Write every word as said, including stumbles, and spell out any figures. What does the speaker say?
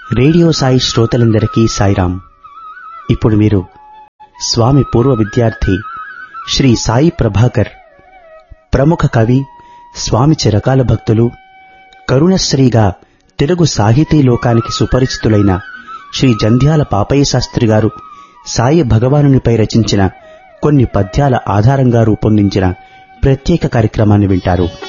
Radio Sai శ్రోతలందరికీ సాయిరాం. ఇప్పుడు మీరు స్వామి పూర్వ విద్యార్థి శ్రీ సాయి ప్రభాకర్, ప్రముఖ కవి, స్వామి చిరకాల భక్తులు, కరుణశ్రీగా తెలుగు సాహితీ లోకానికి సుపరిచితులైన శ్రీ జంధ్యాల పాపయ్య శాస్త్రి గారు సాయి భగవానునిపై రచించిన కొన్ని పద్యాల ఆధారంగా రూపొందించిన ప్రత్యేక కార్యక్రమాన్ని వింటారు.